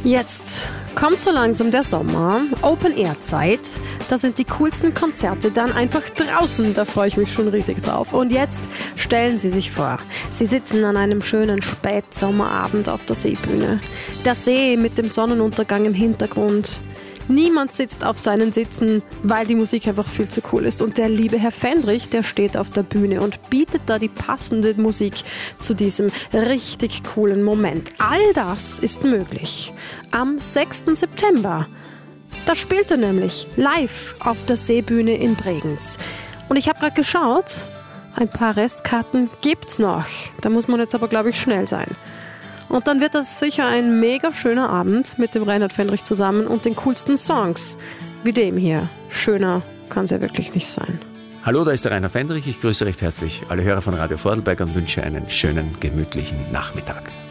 Jetzt kommt so langsam der Sommer, Open-Air-Zeit. Da sind die coolsten Konzerte dann einfach draußen. Da freue ich mich schon riesig drauf. Und jetzt stellen Sie sich vor, Sie sitzen an einem schönen Spätsommerabend auf der Seebühne. Der See mit dem Sonnenuntergang im Hintergrund. Niemand sitzt auf seinen Sitzen, weil die Musik einfach viel zu cool ist. Und der liebe Herr Fendrich, der steht auf der Bühne und bietet da die passende Musik zu diesem richtig coolen Moment. All das ist möglich am 6. September. Da spielt er nämlich live auf der Seebühne in Bregenz. Und ich habe gerade geschaut, ein paar Restkarten gibt's noch. Da muss man jetzt aber, glaube ich, schnell sein. Und dann wird das sicher ein mega schöner Abend mit dem Reinhard Fendrich zusammen und den coolsten Songs, wie dem hier. Schöner kann es ja wirklich nicht sein. Hallo, da ist der Reinhard Fendrich. Ich grüße recht herzlich alle Hörer von Radio Vorarlberg und wünsche einen schönen, gemütlichen Nachmittag.